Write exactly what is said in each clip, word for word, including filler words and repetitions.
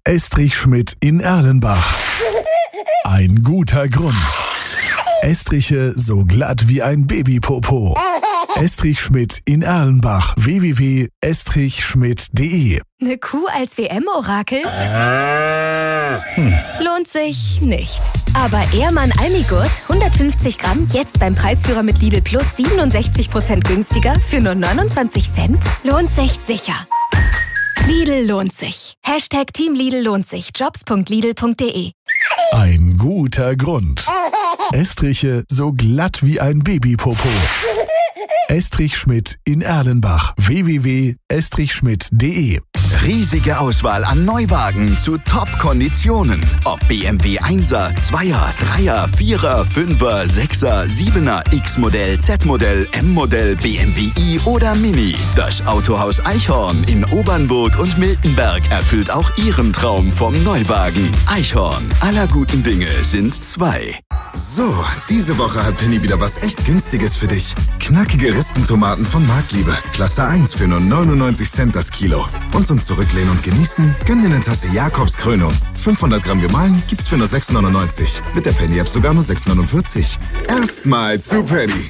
Estrich Schmidt in Erlenbach. Ein guter Grund. Estriche so glatt wie ein Babypopo. Estrich Schmidt in Erlenbach. w w w punkt estrich schmidt punkt de. Eine Kuh als W M-Orakel? Hm. Lohnt sich nicht. Aber Ehrmann Almigurt, hundertfünfzig Gramm, jetzt beim Preisführer mit Lidl Plus siebenundsechzig Prozent günstiger für nur neunundzwanzig Cent? Lohnt sich sicher. Lidl lohnt sich. Hashtag Team Lidl lohnt sich. jobs punkt lidl punkt de. Ein guter Grund. Estriche so glatt wie ein Babypopo. Estrich Schmidt in Erlenbach. w w w punkt estrich schmidt punkt de. Riesige Auswahl an Neuwagen zu Top-Konditionen. Ob B M W Einser, Zweier, Dreier, Vierer, Fünfer, Sechser, Siebener, X-Modell, Z-Modell, M-Modell, B M W i oder Mini. Das Autohaus Eichhorn in Obernburg und Miltenberg erfüllt auch Ihren Traum vom Neuwagen. Eichhorn, aller guten Dinge sind zwei. So, diese Woche hat Penny wieder was echt Günstiges für dich. Knackige Ristentomaten von Marktliebe. Klasse eins für nur neunundneunzig Cent das Kilo. Und zum Zurücklehnen und Genießen, gönn dir eine Tasse Jakobs Krönung. fünfhundert Gramm gemahlen gibt's für nur sechs neunundneunzig. Mit der Penny-App sogar nur sechs neunundvierzig. Erstmal zu Penny.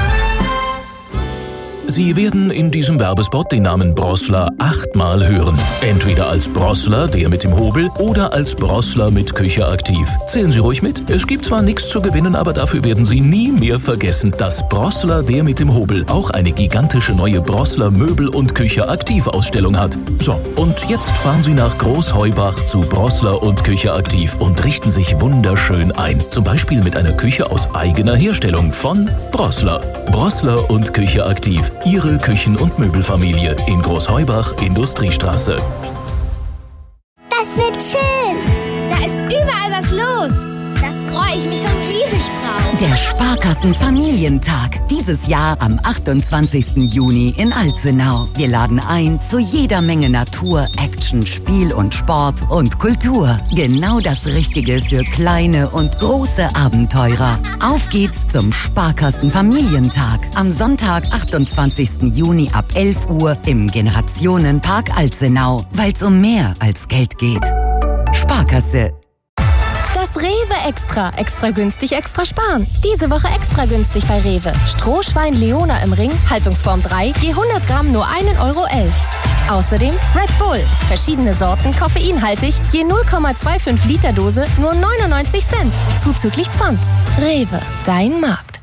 Sie werden in diesem Werbespot den Namen Brossler achtmal hören. Entweder als Brossler, der mit dem Hobel, oder als Brossler mit Küche aktiv. Zählen Sie ruhig mit. Es gibt zwar nichts zu gewinnen, aber dafür werden Sie nie mehr vergessen, dass Brossler, der mit dem Hobel, auch eine gigantische neue Brossler Möbel- und Küche aktiv Ausstellung hat. So, und jetzt fahren Sie nach Großheubach zu Brossler und Küche aktiv und richten sich wunderschön ein. Zum Beispiel mit einer Küche aus eigener Herstellung von Brossler. Brossler und Küche aktiv. Ihre Küchen- und Möbelfamilie in Großheubach, Industriestraße. Das wird schön. Da ist überall was los. Da freue ich mich schon riesig drauf. Der Sparkassen-Familientag. Dieses Jahr am achtundzwanzigsten Juni in Alzenau. Wir laden ein zu jeder Menge Natur, Action, Spiel und Sport und Kultur. Genau das Richtige für kleine und große Abenteurer. Auf geht's zum Sparkassen-Familientag. Am Sonntag, achtundzwanzigsten Juni ab elf Uhr im Generationenpark Alzenau. Weil's um mehr als Geld geht. Sparkasse. Das Rewe Extra. Extra günstig, extra sparen. Diese Woche extra günstig bei Rewe. Strohschwein Leona im Ring, Haltungsform drei, je hundert Gramm nur ein Euro elf. Außerdem Red Bull. Verschiedene Sorten, koffeinhaltig, je null Komma fünfundzwanzig Liter Dose, nur neunundneunzig Cent. Zuzüglich Pfand. Rewe, dein Markt.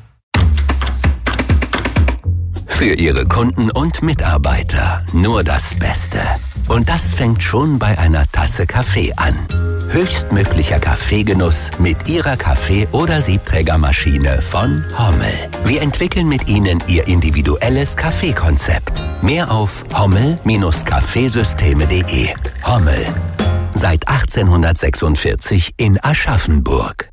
Für Ihre Kunden und Mitarbeiter nur das Beste. Und das fängt schon bei einer Tasse Kaffee an. Höchstmöglicher Kaffeegenuss mit Ihrer Kaffee- oder Siebträgermaschine von Hommel. Wir entwickeln mit Ihnen Ihr individuelles Kaffeekonzept. Mehr auf hommel Bindestrich kaffeesysteme punkt de. Hommel. Seit achtzehnhundertsechsundvierzig in Aschaffenburg.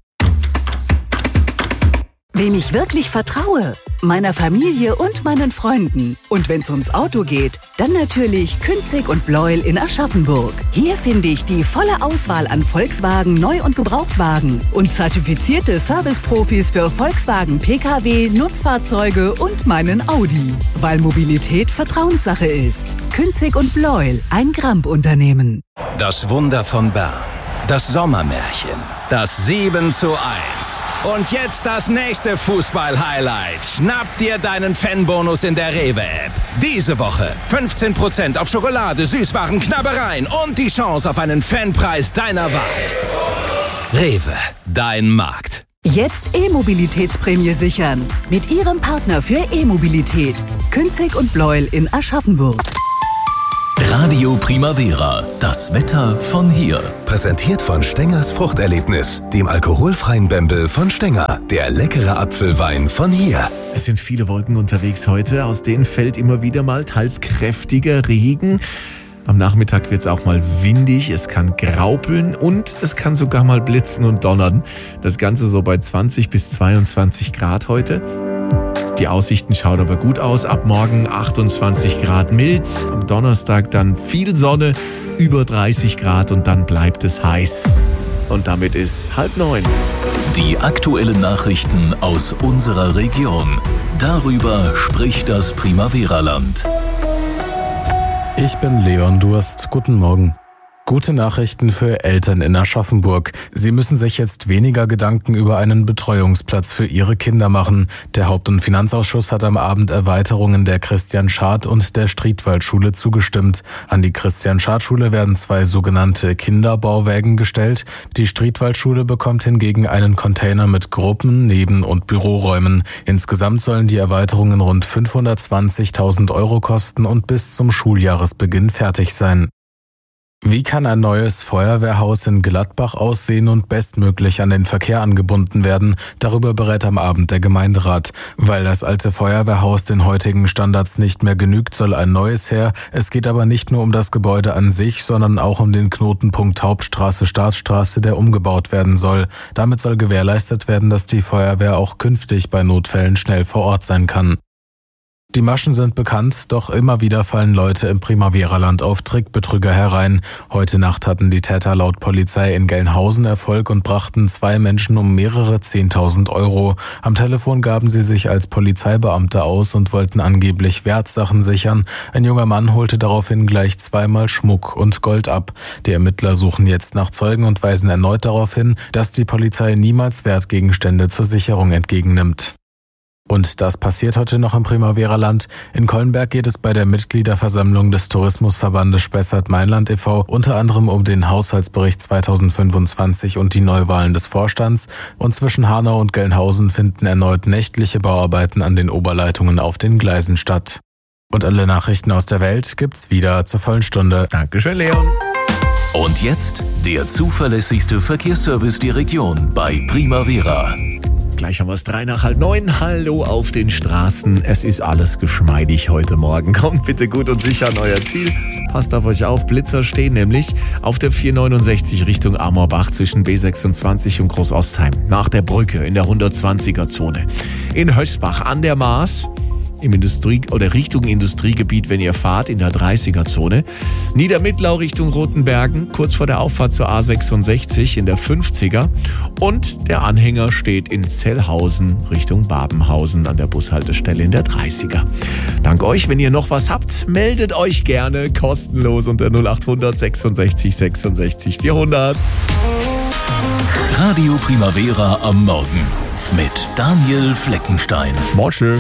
Wem ich wirklich vertraue? Meiner Familie und meinen Freunden. Und wenn's ums Auto geht, dann natürlich Künzig und Bleuel in Aschaffenburg. Hier finde ich die volle Auswahl an Volkswagen Neu- und Gebrauchtwagen und zertifizierte Serviceprofis für Volkswagen P K W, Nutzfahrzeuge und meinen Audi. Weil Mobilität Vertrauenssache ist. Künzig und Bleuel, ein Gramp-Unternehmen. Das Wunder von Bern. Das Sommermärchen. Das sieben zu eins. Und jetzt das nächste Fußball-Highlight. Schnapp dir deinen Fanbonus in der Rewe-App. Diese Woche fünfzehn Prozent auf Schokolade, Süßwaren, Knabbereien und die Chance auf einen Fanpreis deiner Wahl. Rewe, dein Markt. Jetzt E-Mobilitätsprämie sichern. Mit Ihrem Partner für E-Mobilität. Künzig und Bleuel in Aschaffenburg. Radio Primavera. Das Wetter von hier. Präsentiert von Stengers Fruchterlebnis, dem alkoholfreien Bembel von Stenger. Der leckere Apfelwein von hier. Es sind viele Wolken unterwegs heute, aus denen fällt immer wieder mal teils kräftiger Regen. Am Nachmittag wird es auch mal windig, es kann graupeln und es kann sogar mal blitzen und donnern. Das Ganze so bei zwanzig bis zweiundzwanzig Grad heute. Die Aussichten schauen aber gut aus. Ab morgen achtundzwanzig Grad mild. Am Donnerstag dann viel Sonne, über dreißig Grad und dann bleibt es heiß. Und damit ist halb neun. Die aktuellen Nachrichten aus unserer Region. Darüber spricht das Primavera-Land. Ich bin Leon Durst. Guten Morgen. Gute Nachrichten für Eltern in Aschaffenburg. Sie müssen sich jetzt weniger Gedanken über einen Betreuungsplatz für ihre Kinder machen. Der Haupt- und Finanzausschuss hat am Abend Erweiterungen der Christian-Schad- und der Striedwald-Schule zugestimmt. An die Christian-Schad-Schule werden zwei sogenannte Kinderbauwägen gestellt. Die Striedwald-Schule bekommt hingegen einen Container mit Gruppen-, Neben- und Büroräumen. Insgesamt sollen die Erweiterungen rund fünfhundertzwanzigtausend Euro kosten und bis zum Schuljahresbeginn fertig sein. Wie kann ein neues Feuerwehrhaus in Gladbach aussehen und bestmöglich an den Verkehr angebunden werden? Darüber berät am Abend der Gemeinderat. Weil das alte Feuerwehrhaus den heutigen Standards nicht mehr genügt, soll ein neues her. Es geht aber nicht nur um das Gebäude an sich, sondern auch um den Knotenpunkt Hauptstraße-Staatsstraße, der umgebaut werden soll. Damit soll gewährleistet werden, dass die Feuerwehr auch künftig bei Notfällen schnell vor Ort sein kann. Die Maschen sind bekannt, doch immer wieder fallen Leute im Primavera-Land auf Trickbetrüger herein. Heute Nacht hatten die Täter laut Polizei in Gelnhausen Erfolg und brachten zwei Menschen um mehrere zehntausend Euro. Am Telefon gaben sie sich als Polizeibeamte aus und wollten angeblich Wertsachen sichern. Ein junger Mann holte daraufhin gleich zweimal Schmuck und Gold ab. Die Ermittler suchen jetzt nach Zeugen und weisen erneut darauf hin, dass die Polizei niemals Wertgegenstände zur Sicherung entgegennimmt. Und das passiert heute noch im Primavera-Land. In Kollenberg geht es bei der Mitgliederversammlung des Tourismusverbandes Spessart-Mainland e V unter anderem um den Haushaltsbericht zweitausendfünfundzwanzig und die Neuwahlen des Vorstands. Und zwischen Hanau und Gelnhausen finden erneut nächtliche Bauarbeiten an den Oberleitungen auf den Gleisen statt. Und alle Nachrichten aus der Welt gibt's wieder zur vollen Stunde. Dankeschön, Leon. Und jetzt der zuverlässigste Verkehrsservice der Region bei Primavera. Gleich haben wir es drei nach halb neun. Hallo auf den Straßen. Es ist alles geschmeidig heute Morgen. Kommt bitte gut und sicher an euer Ziel. Passt auf euch auf. Blitzer stehen nämlich auf der vierhundertneunundsechzig Richtung Amorbach zwischen B sechsundzwanzig und Großostheim. Nach der Brücke in der hundertzwanziger Zone. In Hösbach an der Maas. Im Industrie- oder Richtung Industriegebiet, wenn ihr fahrt, in der dreißiger Zone. Niedermittlau Richtung Rotenbergen, kurz vor der Auffahrt zur A sechsundsechzig in der fünfziger. Und der Anhänger steht in Zellhausen Richtung Babenhausen an der Bushaltestelle in der dreißiger. Dank euch, wenn ihr noch was habt, meldet euch gerne kostenlos unter null achthundert sechsundsechzig sechsundsechzig vierhundert. Radio Primavera am Morgen mit Daniel Fleckenstein. Moschel.